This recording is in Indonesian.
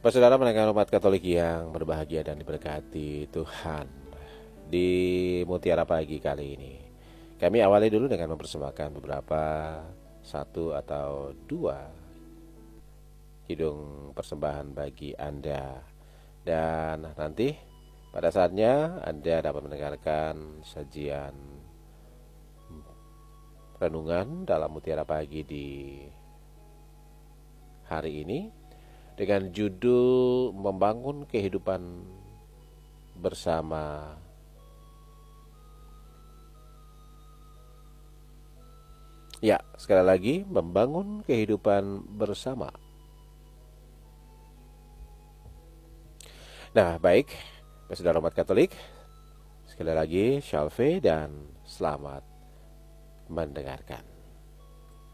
Saudara pendengar umat Katolik yang berbahagia dan diberkati Tuhan, di Mutiara Pagi kali ini kami awali dulu dengan mempersembahkan beberapa satu atau dua kidung persembahan bagi Anda. Dan nanti pada saatnya Anda dapat mendengarkan sajian renungan dalam Mutiara Pagi di hari ini dengan judul Membangun Kehidupan Bersama. Ya, sekali lagi, membangun kehidupan bersama. Nah, baik, saudara umat Katolik, sekali lagi, Shalve dan selamat mendengarkan.